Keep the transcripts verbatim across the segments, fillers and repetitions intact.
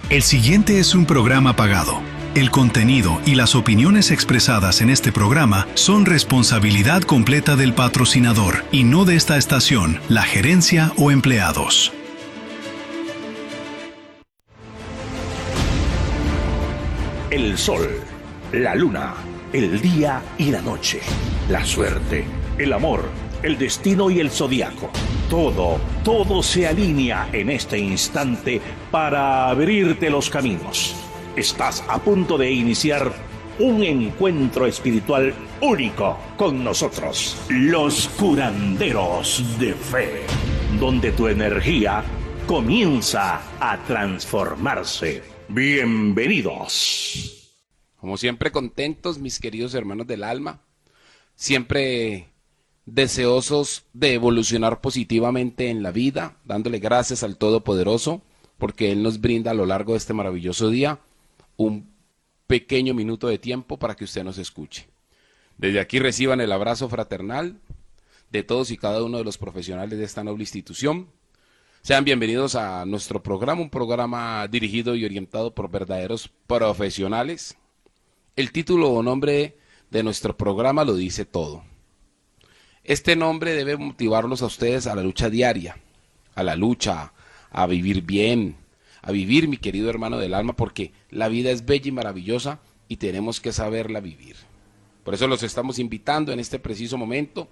El siguiente es un programa pagado. El contenido y las opiniones expresadas en este programa son responsabilidad completa del patrocinador y no de esta estación, la gerencia o empleados. El sol, la luna, el día y la noche, la suerte, el amor, el destino y el zodiaco. Todo, todo se alinea en este instante para abrirte los caminos. Estás a punto de iniciar un encuentro espiritual único con nosotros, los curanderos de fe, donde tu energía comienza a transformarse. Bienvenidos. Como siempre contentos, mis queridos hermanos del alma, siempre deseosos de evolucionar positivamente en la vida, dándole gracias al Todopoderoso, porque Él nos brinda a lo largo de este maravilloso día un pequeño minuto de tiempo para que usted nos escuche. Desde aquí reciban el abrazo fraternal de todos y cada uno de los profesionales de esta noble institución. Sean bienvenidos a nuestro programa, un programa dirigido y orientado por verdaderos profesionales. El título o nombre de nuestro programa lo dice todo. Este nombre debe motivarlos a ustedes a la lucha diaria, a la lucha, a vivir bien, a vivir, mi querido hermano del alma, porque la vida es bella y maravillosa y tenemos que saberla vivir. Por eso los estamos invitando en este preciso momento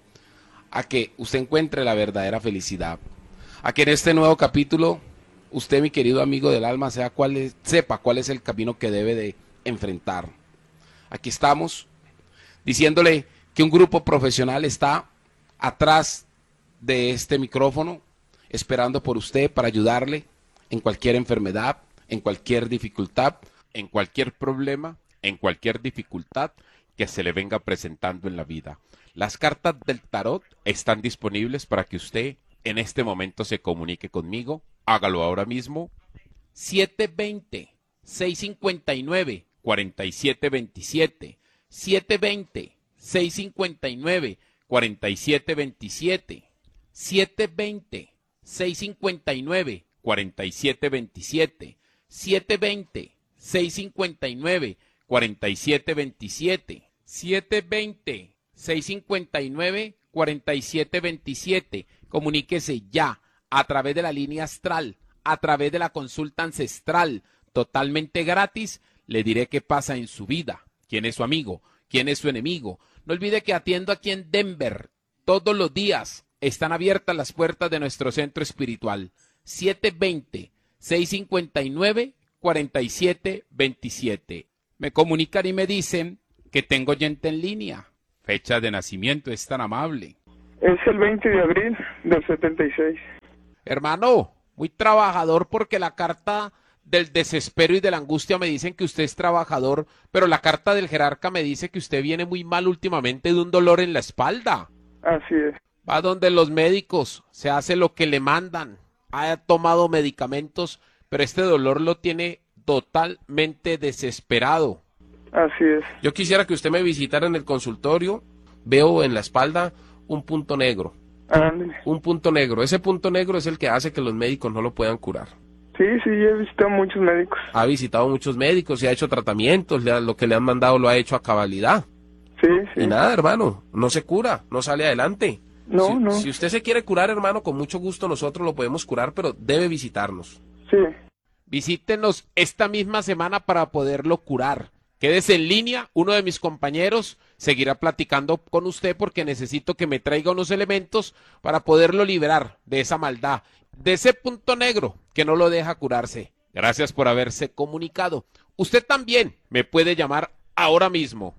a que usted encuentre la verdadera felicidad, a que en este nuevo capítulo usted, mi querido amigo del alma, sea cuál es, sepa cuál es el camino que debe de enfrentar. Aquí estamos diciéndole que un grupo profesional está atrás de este micrófono, esperando por usted para ayudarle en cualquier enfermedad, en cualquier dificultad, en cualquier problema, en cualquier dificultad que se le venga presentando en la vida. Las cartas del tarot están disponibles para que usted en este momento se comunique conmigo. Hágalo ahora mismo. siete dos cero, seis cinco nueve, cuatro siete dos siete, siete dos cero, seis cinco nueve, cuatro siete dos siete, siete dos cero, seis cinco nueve, cuatro siete dos siete, siete dos cero, seis cinco nueve, cuatro siete dos siete, siete dos cero, seis cinco nueve, cuatro siete dos siete. Comuníquese ya a través de la línea astral, a través de la consulta ancestral, totalmente gratis. Le diré qué pasa en su vida, quién es su amigo, quién es su enemigo. No olvide que atiendo aquí en Denver todos los días. Están abiertas las puertas de nuestro centro espiritual. siete dos cero, seis cinco nueve, cuatro siete dos siete. Me comunican y me dicen que tengo oyente en línea. Fecha de nacimiento, es tan amable. Es el veinte de abril del setenta y seis. Hermano, muy trabajador, porque la carta del desespero y de la angustia me dicen que usted es trabajador, pero la carta del jerarca me dice que usted viene muy mal últimamente de un dolor en la espalda. Así es. Va donde los médicos, se hace lo que le mandan, ha tomado medicamentos, pero este dolor lo tiene totalmente desesperado. Así es. Yo quisiera que usted me visitara en el consultorio. Veo en la espalda un punto negro. Ándale. Un punto negro. Ese punto negro es el que hace que los médicos no lo puedan curar. Sí, sí, he visitado muchos médicos. Ha visitado muchos médicos y ha hecho tratamientos, le ha- lo que le han mandado lo ha hecho a cabalidad. Sí, sí. Y nada, hermano, no se cura, no sale adelante. No, si, no. Si usted se quiere curar, hermano, con mucho gusto nosotros lo podemos curar, pero debe visitarnos. Sí. Visítenos esta misma semana para poderlo curar. Quédese en línea, uno de mis compañeros seguirá platicando con usted porque necesito que me traiga unos elementos para poderlo liberar de esa maldad, de ese punto negro que no lo deja curarse. Gracias por haberse comunicado. Usted también me puede llamar ahora mismo.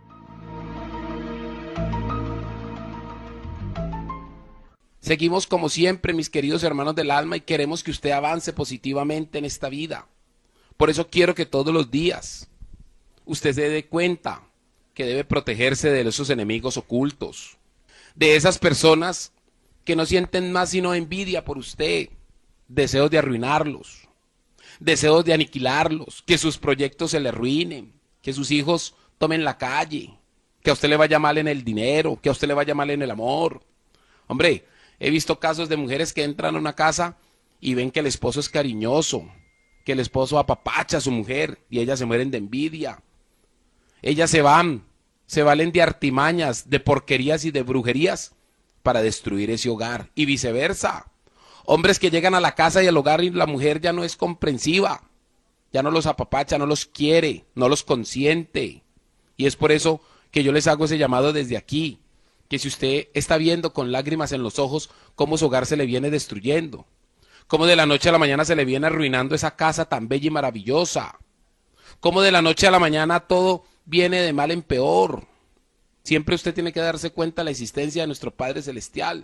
Seguimos como siempre, mis queridos hermanos del alma, y queremos que usted avance positivamente en esta vida. Por eso quiero que todos los días usted se dé cuenta que debe protegerse de esos enemigos ocultos, de esas personas que no sienten más sino envidia por usted, deseos de arruinarlos, deseos de aniquilarlos, que sus proyectos se le arruinen, que sus hijos tomen la calle, que a usted le vaya mal en el dinero, que a usted le vaya mal en el amor. Hombre, he visto casos de mujeres que entran a una casa y ven que el esposo es cariñoso, que el esposo apapacha a su mujer y ellas se mueren de envidia. Ellas se van, se valen de artimañas, de porquerías y de brujerías para destruir ese hogar y viceversa. Hombres que llegan a la casa y al hogar y la mujer ya no es comprensiva, ya no los apapacha, no los quiere, no los consiente. Y es por eso que yo les hago ese llamado desde aquí, que si usted está viendo con lágrimas en los ojos cómo su hogar se le viene destruyendo, cómo de la noche a la mañana se le viene arruinando esa casa tan bella y maravillosa, cómo de la noche a la mañana todo viene de mal en peor, siempre usted tiene que darse cuenta de la existencia de nuestro Padre Celestial.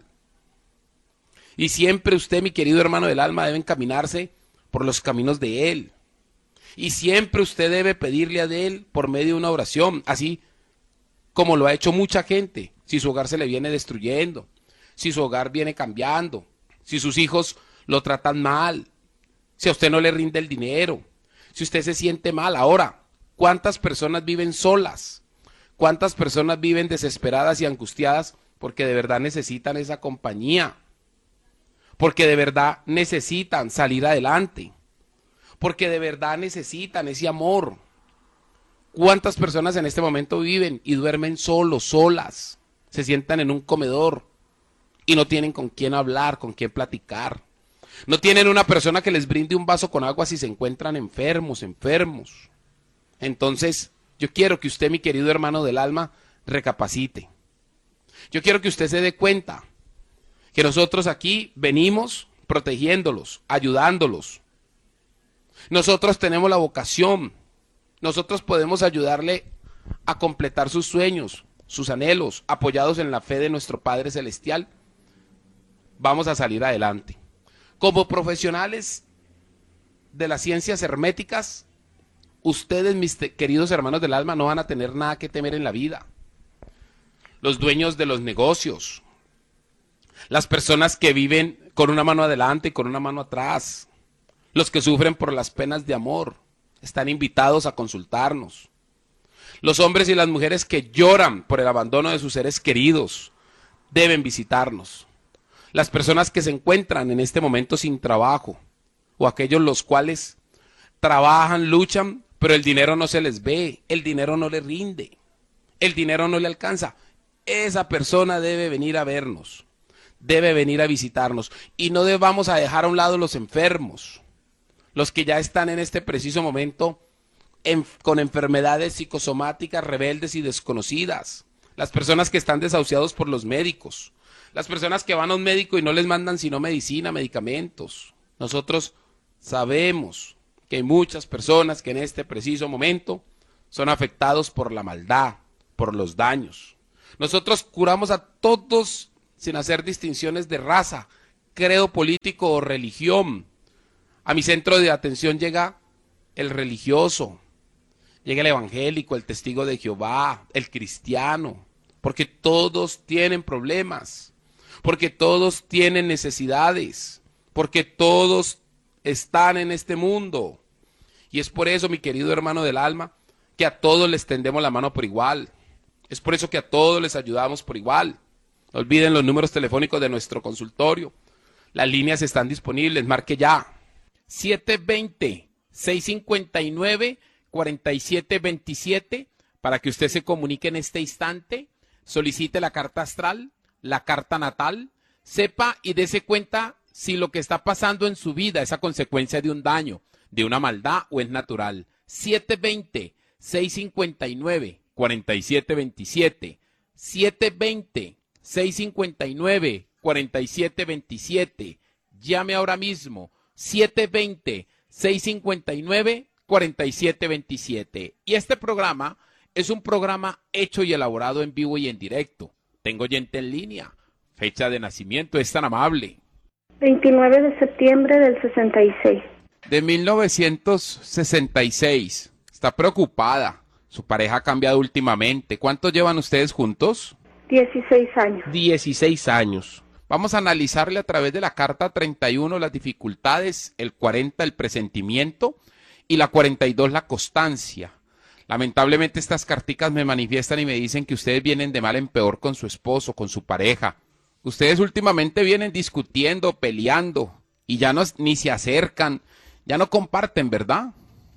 Y siempre usted, mi querido hermano del alma, debe encaminarse por los caminos de Él. Y siempre usted debe pedirle a Él por medio de una oración, así como lo ha hecho mucha gente. Si su hogar se le viene destruyendo, si su hogar viene cambiando, si sus hijos lo tratan mal, si a usted no le rinde el dinero, si usted se siente mal. Ahora, ¿cuántas personas viven solas? ¿Cuántas personas viven desesperadas y angustiadas porque de verdad necesitan esa compañía? Porque de verdad necesitan salir adelante, porque de verdad necesitan ese amor. ¿Cuántas personas en este momento viven y duermen solos, solas? Se sientan en un comedor y no tienen con quién hablar, con quién platicar. No tienen una persona que les brinde un vaso con agua si se encuentran enfermos, enfermos. Entonces, yo quiero que usted, mi querido hermano del alma, recapacite. Yo quiero que usted se dé cuenta que nosotros aquí venimos protegiéndolos, ayudándolos. Nosotros tenemos la vocación, nosotros podemos ayudarle a completar sus sueños, sus anhelos, apoyados en la fe de nuestro Padre Celestial. Vamos a salir adelante. Como profesionales de las ciencias herméticas, ustedes, mis queridos hermanos del alma, no van a tener nada que temer en la vida. Los dueños de los negocios, las personas que viven con una mano adelante y con una mano atrás, los que sufren por las penas de amor, están invitados a consultarnos. Los hombres y las mujeres que lloran por el abandono de sus seres queridos deben visitarnos. Las personas que se encuentran en este momento sin trabajo, o aquellos los cuales trabajan, luchan, pero el dinero no se les ve, el dinero no le rinde, el dinero no le alcanza. Esa persona debe venir a vernos, debe venir a visitarnos, y no debamos a dejar a un lado los enfermos, los que ya están en este preciso momento en, con enfermedades psicosomáticas rebeldes y desconocidas, las personas que están desahuciados por los médicos, las personas que van a un médico y no les mandan sino medicina, medicamentos. Nosotros sabemos que hay muchas personas que en este preciso momento son afectados por la maldad, por los daños. Nosotros curamos a todos sin hacer distinciones de raza, credo político o religión. A mi centro de atención llega el religioso, llega el evangélico, el testigo de Jehová, el cristiano, porque todos tienen problemas, porque todos tienen necesidades, porque todos están en este mundo. Y es por eso, mi querido hermano del alma, que a todos les tendemos la mano por igual. Es por eso que a todos les ayudamos por igual. No olviden los números telefónicos de nuestro consultorio. Las líneas están disponibles, marque ya. siete dos cero, seis cinco nueve, cuatro siete dos siete para que usted se comunique en este instante, solicite la carta astral, la carta natal, sepa y dése cuenta si lo que está pasando en su vida es a consecuencia de un daño, de una maldad o es natural. siete dos cero, seis cinco nueve, cuatro siete dos siete, siete dos cero, seis cinco nueve, cuatro siete dos siete, llame ahora mismo. siete dos cero, seis cinco nueve, cuatro siete dos siete. Y este programa es un programa hecho y elaborado en vivo y en directo. Tengo oyente en línea. Fecha de nacimiento, es tan amable. veintinueve de septiembre del sesenta y seis. De mil novecientos sesenta y seis. Está preocupada. Su pareja ha cambiado últimamente. ¿Cuánto llevan ustedes juntos? dieciséis años. dieciséis años. Vamos a analizarle a través de la carta treinta y uno las dificultades, el cuarenta el presentimiento y la cuarenta y dos la constancia. Lamentablemente estas carticas me manifiestan y me dicen que ustedes vienen de mal en peor con su esposo, con su pareja. Ustedes últimamente vienen discutiendo, peleando y ya no, ni se acercan, Ya no comparten, ¿verdad?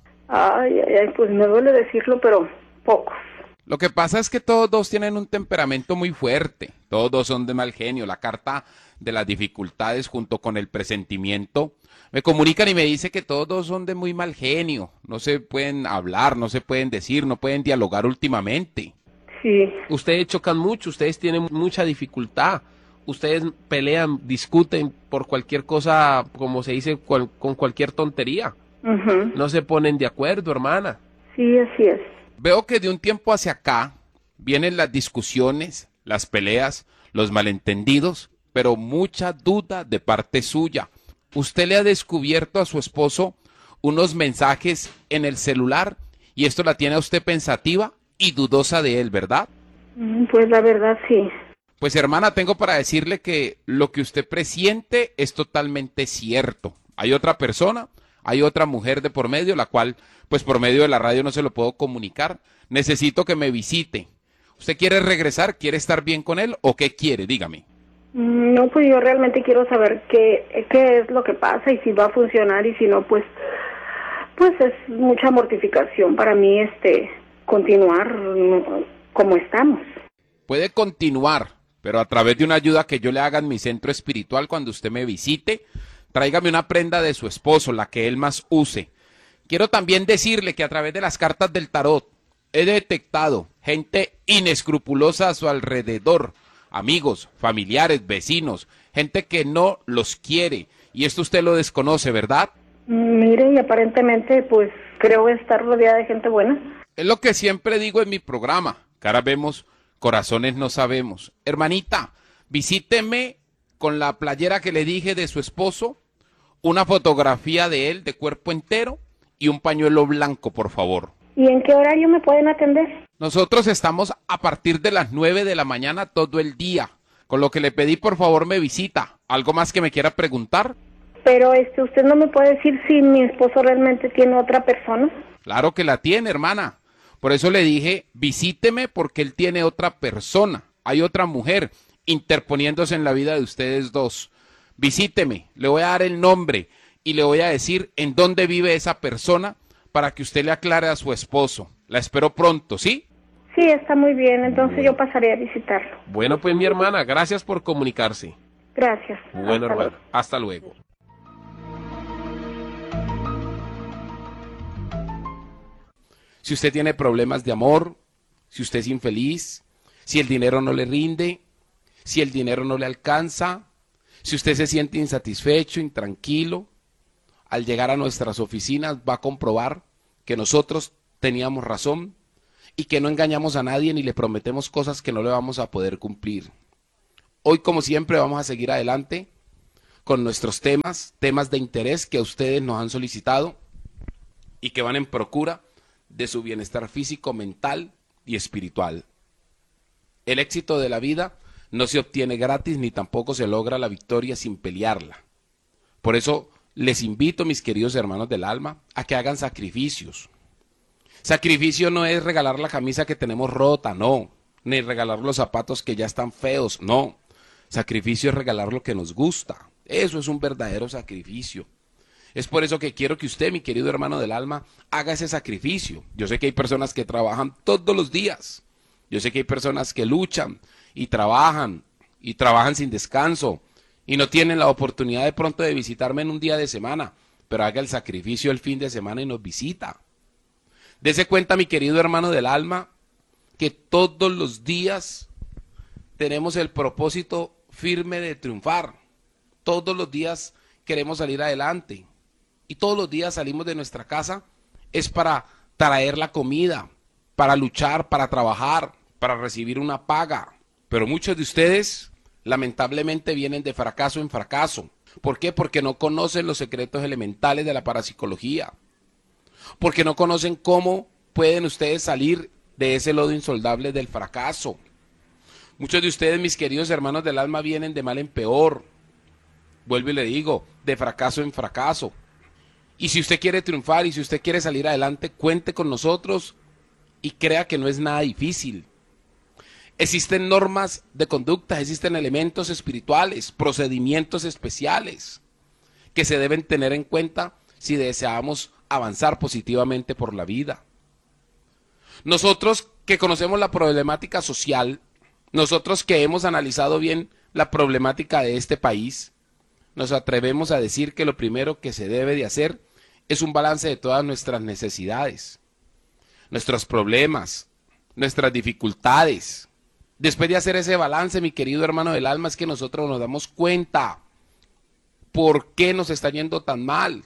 Ay, ay, ay, pues me duele decirlo, pero pocos. Lo que pasa es que todos dos tienen un temperamento muy fuerte, todos dos son de mal genio. La carta de las dificultades junto con el presentimiento me comunican y me dice que todos dos son de muy mal genio, no se pueden hablar, no se pueden decir, no pueden dialogar últimamente. Sí, Ustedes chocan mucho, ustedes tienen mucha dificultad, ustedes pelean, discuten por cualquier cosa, como se dice, cual- con cualquier tontería. ujú, No se ponen de acuerdo, hermana. sí, así es. Veo que de un tiempo hacia acá vienen las discusiones, las peleas, los malentendidos, pero mucha duda de parte suya. Usted le ha descubierto a su esposo unos mensajes en el celular y esto la tiene a usted pensativa y dudosa de él, ¿verdad? Mm, Pues la verdad sí. Pues hermana, tengo para decirle que lo que usted presiente es totalmente cierto. Hay otra persona, hay otra mujer de por medio, la cual, pues por medio de la radio no se lo puedo comunicar. Necesito que me visite. ¿Usted quiere regresar? ¿Quiere estar bien con él? ¿O qué quiere? Dígame. Mm, No, pues yo realmente quiero saber qué, qué es lo que pasa y si va a funcionar y si no, pues, pues es mucha mortificación para mí, este, continuar mm, como estamos. Puede continuar, pero a través de una ayuda que yo le haga en mi centro espiritual cuando usted me visite, tráigame una prenda de su esposo, la que él más use. Quiero también decirle que a través de las cartas del tarot he detectado gente inescrupulosa a su alrededor, amigos, familiares, vecinos, gente que no los quiere. Y esto usted lo desconoce, ¿verdad? Mm, Mire, y aparentemente, pues creo estar rodeada de gente buena. Es lo que siempre digo en mi programa. Caras vemos, corazones no sabemos. Hermanita, visíteme con la playera que le dije de su esposo, una fotografía de él de cuerpo entero y un pañuelo blanco, por favor. ¿Y en qué horario me pueden atender? Nosotros estamos a partir de las nueve de la mañana todo el día. Con lo que le pedí, por favor, me visita. ¿Algo más que me quiera preguntar? Pero este, usted no me puede decir si mi esposo realmente tiene otra persona. Claro que la tiene, hermana. Por eso le dije, visíteme porque él tiene otra persona. Hay otra mujer interponiéndose en la vida de ustedes dos. Visíteme, le voy a dar el nombre y le voy a decir en dónde vive esa persona para que usted le aclare a su esposo. La espero pronto, ¿sí? Sí, está muy bien, entonces yo pasaré a visitarlo. Bueno, pues mi hermana, gracias por comunicarse. Gracias. Bueno, Hasta hermana, luego. hasta luego. Si usted tiene problemas de amor, si usted es infeliz, si el dinero no le rinde, si el dinero no le alcanza, si usted se siente insatisfecho, intranquilo, al llegar a nuestras oficinas va a comprobar que nosotros teníamos razón y que no engañamos a nadie ni le prometemos cosas que no le vamos a poder cumplir. Hoy, como siempre, vamos a seguir adelante con nuestros temas, temas de interés que ustedes nos han solicitado y que van en procura de su bienestar físico, mental y espiritual. El éxito de la vida no se obtiene gratis ni tampoco se logra la victoria sin pelearla. Por eso les invito, mis queridos hermanos del alma, a que hagan sacrificios. Sacrificio no es regalar la camisa que tenemos rota, no, ni regalar los zapatos que ya están feos, no. Sacrificio es regalar lo que nos gusta. Eso es un verdadero sacrificio. Es por eso que quiero que usted, mi querido hermano del alma, haga ese sacrificio. Yo sé que hay personas que trabajan todos los días. Yo sé que hay personas que luchan y trabajan y trabajan sin descanso y no tienen la oportunidad de pronto de visitarme en un día de semana, pero haga el sacrificio el fin de semana y nos visita. Dese cuenta, mi querido hermano del alma, que todos los días tenemos el propósito firme de triunfar. Todos los días queremos salir adelante. Y todos los días salimos de nuestra casa es para traer la comida, para luchar, para trabajar, para recibir una paga. Pero muchos de ustedes lamentablemente vienen de fracaso en fracaso. ¿Por qué? Porque no conocen los secretos elementales de la parapsicología. Porque no conocen cómo pueden ustedes salir de ese lodo insoldable del fracaso. Muchos de ustedes, mis queridos hermanos del alma, vienen de mal en peor. Vuelvo y le digo, de fracaso en fracaso. Y si usted quiere triunfar y si usted quiere salir adelante, cuente con nosotros y crea que no es nada difícil. Existen normas de conducta, existen elementos espirituales, procedimientos especiales que se deben tener en cuenta si deseamos avanzar positivamente por la vida. Nosotros que conocemos la problemática social, nosotros que hemos analizado bien la problemática de este país, nos atrevemos a decir que lo primero que se debe de hacer es un balance de todas nuestras necesidades, nuestros problemas, nuestras dificultades. Después de hacer ese balance, mi querido hermano del alma, es que nosotros nos damos cuenta por qué nos está yendo tan mal.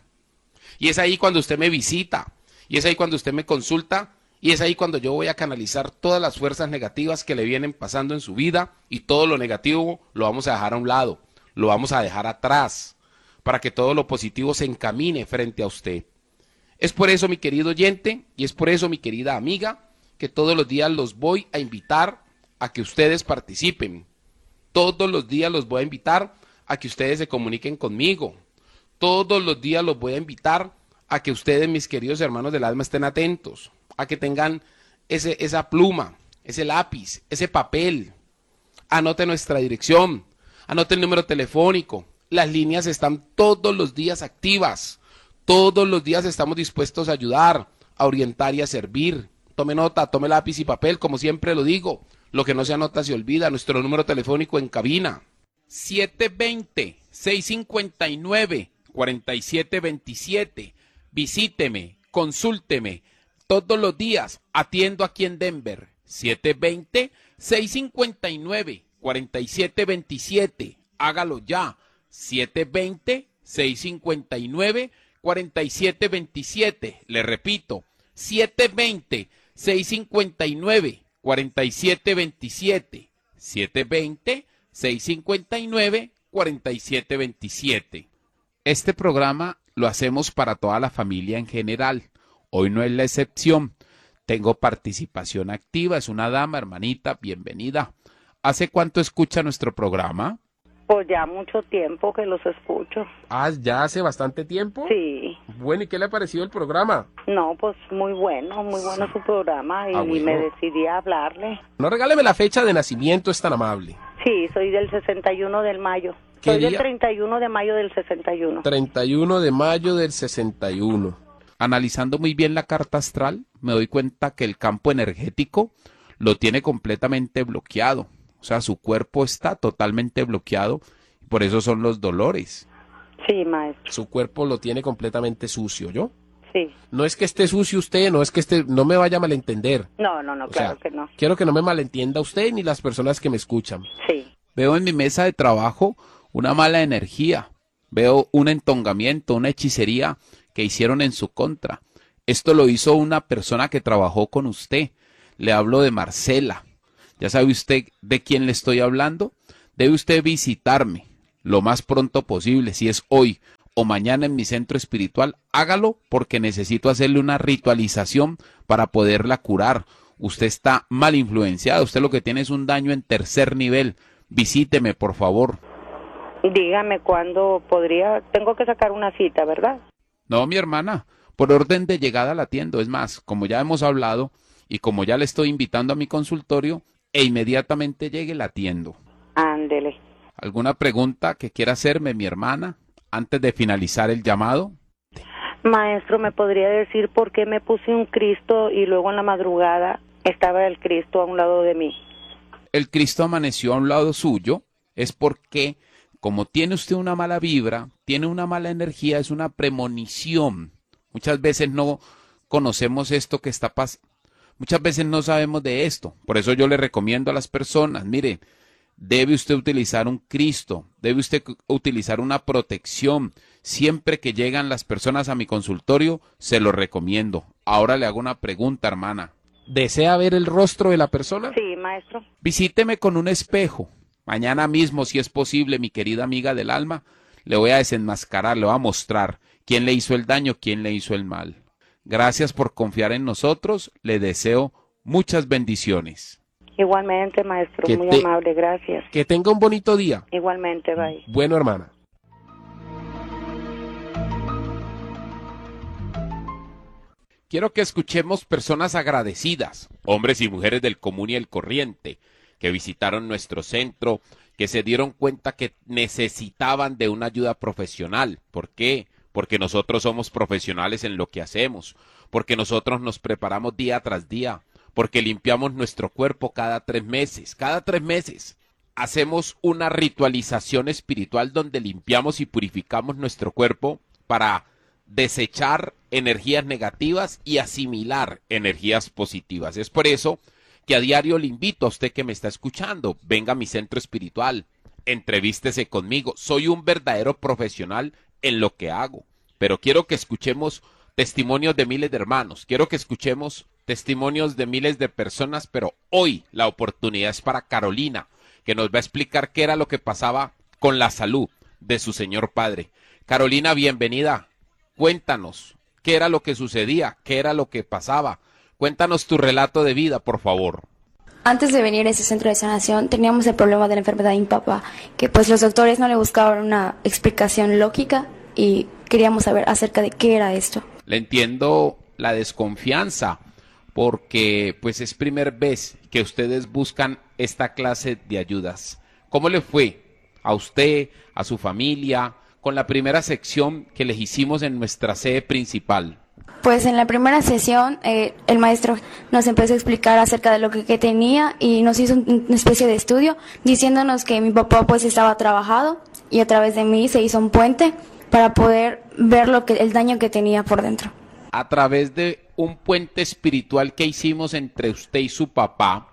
Y es ahí cuando usted me visita, y es ahí cuando usted me consulta, y es ahí cuando yo voy a canalizar todas las fuerzas negativas que le vienen pasando en su vida, y todo lo negativo lo vamos a dejar a un lado, lo vamos a dejar atrás, para que todo lo positivo se encamine frente a usted. Es por eso, mi querido oyente, y es por eso, mi querida amiga, que todos los días los voy a invitar a que ustedes participen. Todos los días los voy a invitar a que ustedes se comuniquen conmigo. Todos los días los voy a invitar a que ustedes, mis queridos hermanos del alma, estén atentos, a que tengan ese, esa pluma, ese lápiz, ese papel. Anote nuestra dirección, anote el número telefónico. Las líneas están todos los días activas. Todos los días estamos dispuestos a ayudar, a orientar y a servir. Tome nota, tome lápiz y papel, como siempre lo digo. Lo que no se anota se olvida. Nuestro número telefónico en cabina. siete dos cero, seis cinco nueve, cuatro siete dos siete. Visíteme, consúlteme. Todos los días atiendo aquí en Denver. siete dos cero, seis cinco nueve, cuatro siete dos siete. Hágalo ya. siete dos cero, seis cinco nueve, cuatro siete dos siete. Le repito, siete dos cero, seis cinco nueve, cuatro siete dos siete. siete dos cero, seis cinco nueve, cuatro siete dos siete. Este programa lo hacemos para toda la familia en general. Hoy no es la excepción. Tengo participación activa. Es una dama, hermanita, bienvenida. ¿Hace cuánto escucha nuestro programa? Pues ya mucho tiempo que los escucho. Ah, ¿ya hace bastante tiempo? Sí. Bueno, ¿y qué le ha parecido el programa? No, pues muy bueno, muy bueno su programa y, Ah, bueno. y me decidí a hablarle. No, regáleme la fecha de nacimiento, es tan amable. Sí, soy del sesenta y uno del mayo. ¿Qué Soy del día? treinta y uno de mayo del sesenta y uno. treinta y uno de mayo del sesenta y uno. Analizando muy bien la carta astral, me doy cuenta que el campo energético lo tiene completamente bloqueado. O sea, su cuerpo está totalmente bloqueado, y por eso son los dolores. Sí, maestro. Su cuerpo lo tiene completamente sucio, ¿yo? Sí. No es que esté sucio usted, no es que esté, no me vaya a malentender. No, no, no, O claro sea, que no. Quiero que no me malentienda usted ni las personas que me escuchan. Sí. Veo en mi mesa de trabajo una mala energía. Veo un entongamiento, una hechicería que hicieron en su contra. Esto lo hizo una persona que trabajó con usted. Le hablo de Marcela. ¿Ya sabe usted de quién le estoy hablando? Debe usted visitarme lo más pronto posible, si es hoy o mañana en mi centro espiritual. Hágalo porque necesito hacerle una ritualización para poderla curar. Usted está mal influenciado, usted lo que tiene es un daño en tercer nivel. Visíteme, por favor. Dígame cuándo podría... Tengo que sacar una cita, ¿verdad? No, mi hermana, por orden de llegada la atiendo. Es más, como ya hemos hablado y como ya le estoy invitando a mi consultorio, e inmediatamente llegue la atiendo. Ándele. ¿Alguna pregunta que quiera hacerme, mi hermana, antes de finalizar el llamado? Maestro, ¿me podría decir por qué me puse un Cristo y luego en la madrugada estaba el Cristo a un lado de mí? El Cristo amaneció a un lado suyo, es porque, como tiene usted una mala vibra, tiene una mala energía, es una premonición. Muchas veces no conocemos esto que está pasando. Muchas veces no sabemos de esto. Por eso yo le recomiendo a las personas, mire, debe usted utilizar un Cristo, debe usted utilizar una protección. Siempre que llegan las personas a mi consultorio, se lo recomiendo. Ahora le hago una pregunta, hermana. ¿Desea ver el rostro de la persona? Sí, maestro. Visíteme con un espejo. Mañana mismo, si es posible, mi querida amiga del alma, le voy a desenmascarar, le voy a mostrar quién le hizo el daño, quién le hizo el mal. Gracias por confiar en nosotros. Le deseo muchas bendiciones. Igualmente, maestro. Que Muy te- amable. Gracias. Que tenga un bonito día. Igualmente, bye. Bueno, hermana. Quiero que escuchemos personas agradecidas, hombres y mujeres del común y el corriente, que visitaron nuestro centro, que se dieron cuenta que necesitaban de una ayuda profesional. ¿Por qué? porque nosotros somos profesionales en lo que hacemos, porque nosotros nos preparamos día tras día, porque limpiamos nuestro cuerpo cada tres meses, cada tres meses. Hacemos una ritualización espiritual donde limpiamos y purificamos nuestro cuerpo para desechar energías negativas y asimilar energías positivas. Es por eso que a diario le invito a usted que me está escuchando, venga a mi centro espiritual, entrevístese conmigo. Soy un verdadero profesional en lo que hago, pero quiero que escuchemos testimonios de miles de hermanos, quiero que escuchemos testimonios de miles de personas, pero hoy la oportunidad es para Carolina, que nos va a explicar qué era lo que pasaba con la salud de su señor padre. Carolina, bienvenida. Cuéntanos, ¿qué era lo que sucedía? ¿Qué era lo que pasaba? Cuéntanos tu relato de vida, por favor. Antes de venir a ese centro de sanación teníamos el problema de la enfermedad de mi papá, que pues los doctores no le buscaban una explicación lógica y queríamos saber acerca de qué era esto. Le entiendo la desconfianza, porque pues es primera vez que ustedes buscan esta clase de ayudas. ¿Cómo le fue a usted, a su familia, con la primera sección que les hicimos en nuestra sede principal? Pues en la primera sesión eh, el maestro nos empezó a explicar acerca de lo que, que tenía y nos hizo un, una especie de estudio diciéndonos que mi papá pues estaba trabajado y a través de mí se hizo un puente para poder ver lo que el daño que tenía por dentro. A través de un puente espiritual que hicimos entre usted y su papá,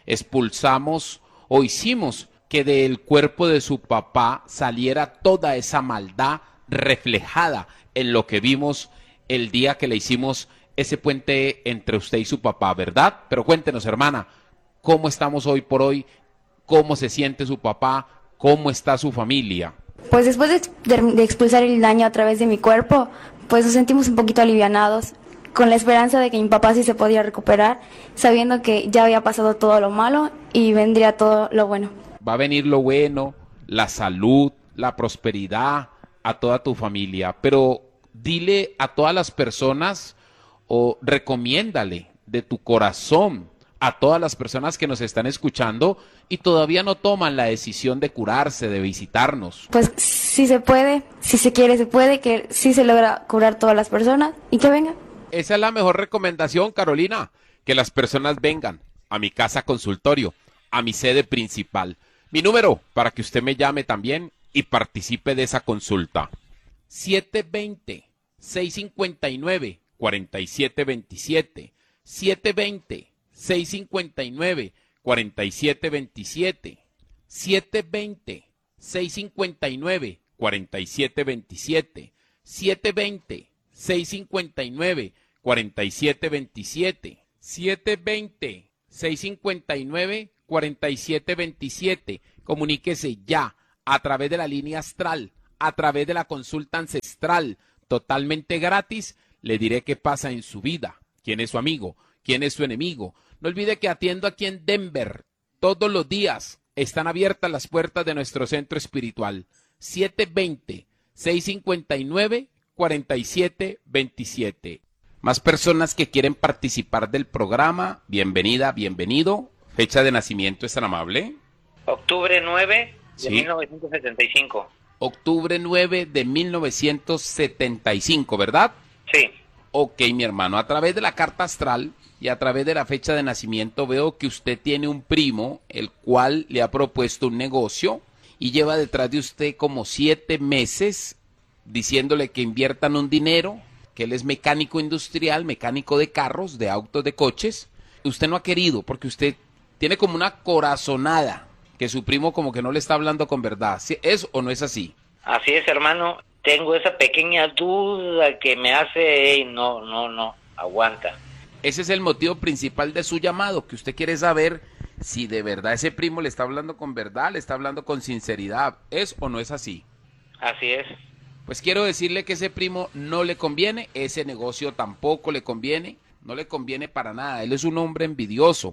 expulsamos o hicimos que del cuerpo de su papá saliera toda esa maldad reflejada en lo que vimos el día que le hicimos ese puente entre usted y su papá, ¿verdad? Pero cuéntenos, hermana, ¿cómo estamos hoy por hoy? ¿Cómo se siente su papá? ¿Cómo está su familia? Pues después de, de, de expulsar el daño a través de mi cuerpo, pues nos sentimos un poquito alivianados, con la esperanza de que mi papá sí se podía recuperar, sabiendo que ya había pasado todo lo malo y vendría todo lo bueno. Va a venir lo bueno, la salud, la prosperidad a toda tu familia, pero dile a todas las personas o recomiéndale de tu corazón a todas las personas que nos están escuchando y todavía no toman la decisión de curarse, de visitarnos. Pues si se puede, si se quiere se puede, que sí se logra curar todas las personas y que vengan. Esa es la mejor recomendación, Carolina, que las personas vengan a mi casa consultorio, a mi sede principal. Mi número para que usted me llame también y participe de esa consulta. siete dos cero, seis cinco nueve, cuatro siete dos siete. siete dos cero, seis cinco nueve, cuatro siete dos siete. siete dos cero, seis cinco nueve, cuatro siete dos siete. siete dos cero, seis cinco nueve, cuatro siete dos siete. siete dos cero, seis cinco nueve, cuatro siete dos siete. Comuníquese ya a través de la línea astral, a través de la consulta ancestral, totalmente gratis. Le diré qué pasa en su vida, quién es su amigo, quién es su enemigo. No olvide que atiendo aquí en Denver todos los días. Están abiertas las puertas de nuestro centro espiritual. siete dos cero, seis cinco nueve, cuatro siete dos siete. Más personas que quieren participar del programa, bienvenida, bienvenido. Fecha de nacimiento, ¿es tan amable? Octubre nueve de Sí. mil novecientos setenta y cinco. Octubre nueve de mil novecientos setenta y cinco, ¿verdad? Sí. Ok, mi hermano, a través de la carta astral y a través de la fecha de nacimiento veo que usted tiene un primo, el cual le ha propuesto un negocio y lleva detrás de usted como siete meses diciéndole que inviertan un dinero, que él es mecánico industrial, mecánico de carros, de autos, de coches. Usted no ha querido porque usted tiene como una corazonada que su primo como que no le está hablando con verdad. ¿Sí? ¿Es o no es así? Así es, hermano. Tengo esa pequeña duda que me hace, "Ey, no, no, no, aguanta". Ese es el motivo principal de su llamado, que usted quiere saber si de verdad ese primo le está hablando con verdad, le está hablando con sinceridad. ¿Es o no es así? Así es. Pues quiero decirle que ese primo no le conviene, ese negocio tampoco le conviene, no le conviene para nada. Él es un hombre envidioso.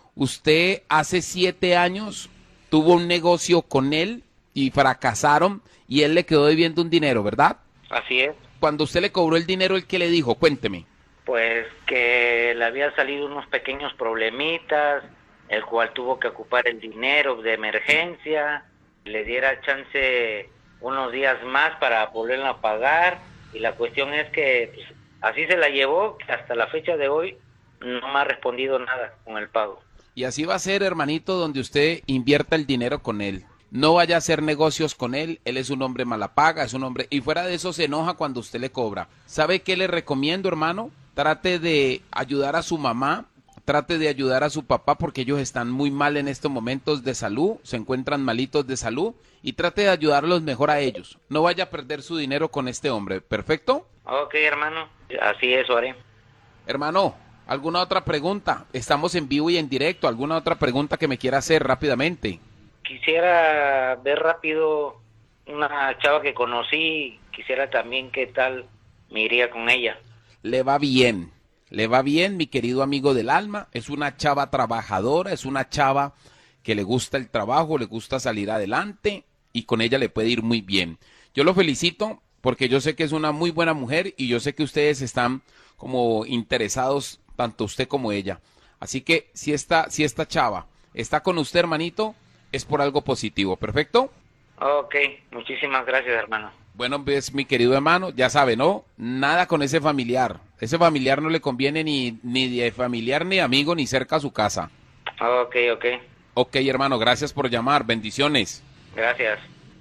Usted hace siete años tuvo un negocio con él y fracasaron y él le quedó debiendo un dinero, ¿verdad? Así es. Cuando usted le cobró el dinero, ¿el qué le dijo? Cuénteme. Pues que le había salido unos pequeños problemitas, el cual tuvo que ocupar el dinero de emergencia, le diera chance unos días más para volverla a pagar y la cuestión es que pues, así se la llevó, que hasta la fecha de hoy no me ha respondido nada con el pago. Y así va a ser, hermanito, donde usted invierta el dinero con él. No vaya a hacer negocios con él, él es un hombre mala paga, es un hombre... Y fuera de eso se enoja cuando usted le cobra. ¿Sabe qué le recomiendo, hermano? Trate de ayudar a su mamá, trate de ayudar a su papá porque ellos están muy mal en estos momentos de salud, se encuentran malitos de salud y trate de ayudarlos mejor a ellos. No vaya a perder su dinero con este hombre, ¿perfecto? Ok, hermano, así es, lo haré. Hermano, ¿alguna otra pregunta? Estamos en vivo y en directo. ¿Alguna otra pregunta que me quiera hacer rápidamente? Quisiera ver rápido una chava que conocí, quisiera también qué tal me iría con ella. Le va bien, le va bien, mi querido amigo del alma. Es una chava trabajadora, es una chava que le gusta el trabajo, le gusta salir adelante y con ella le puede ir muy bien. Yo lo felicito porque yo sé que es una muy buena mujer y yo sé que ustedes están como interesados, tanto usted como ella. Así que si esta, si esta chava está con usted, hermanito, es por algo positivo, ¿perfecto? Ok, muchísimas gracias, hermano. Bueno, pues mi querido hermano, ya sabe, ¿no? Nada con ese familiar. Ese familiar no le conviene ni, ni de familiar, ni amigo, ni cerca a su casa. Ok, ok. Ok, hermano, gracias por llamar. Bendiciones. Gracias.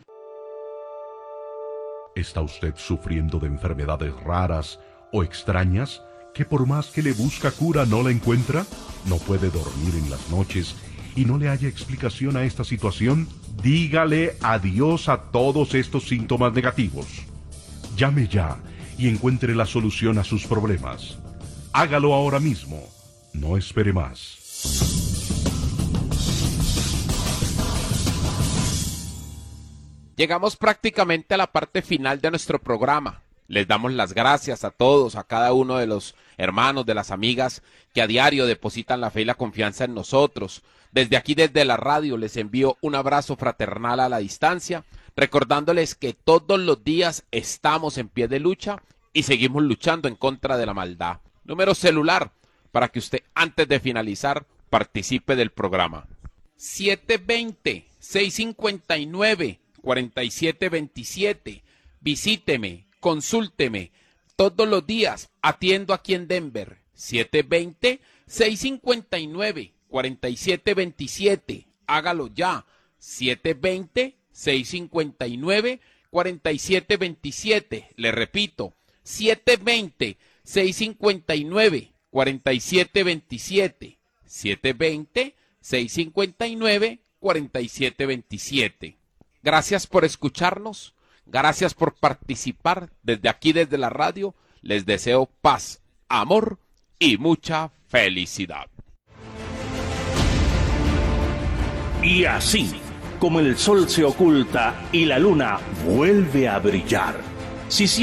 ¿Está usted sufriendo de enfermedades raras o extrañas que por más que le busca cura no la encuentra? ¿No puede dormir en las noches y no le haya explicación a esta situación? Dígale adiós a todos estos síntomas negativos. Llame ya y encuentre la solución a sus problemas. Hágalo ahora mismo. No espere más. Llegamos prácticamente a la parte final de nuestro programa. Les damos las gracias a todos, a cada uno de los hermanos, de las amigas que a diario depositan la fe y la confianza en nosotros. Desde aquí, desde la radio, les envío un abrazo fraternal a la distancia, recordándoles que todos los días estamos en pie de lucha y seguimos luchando en contra de la maldad. Número celular para que usted, antes de finalizar, participe del programa. siete dos cero, seis cinco nueve, cuatro siete dos siete. Visíteme, consúlteme. Todos los días atiendo aquí en Denver. siete dos cero, seis cinco nueve, cuatro siete dos siete. Hágalo ya. siete dos cero, seis cinco nueve, cuatro siete dos siete. Le repito, siete dos cero, seis cinco nueve, cuatro siete dos siete. siete dos cero, seis cinco nueve, cuatro siete dos siete. Gracias por escucharnos. Gracias por participar. Desde aquí, desde la radio, les deseo paz, amor y mucha felicidad. Y así, como el sol se oculta y la luna vuelve a brillar, si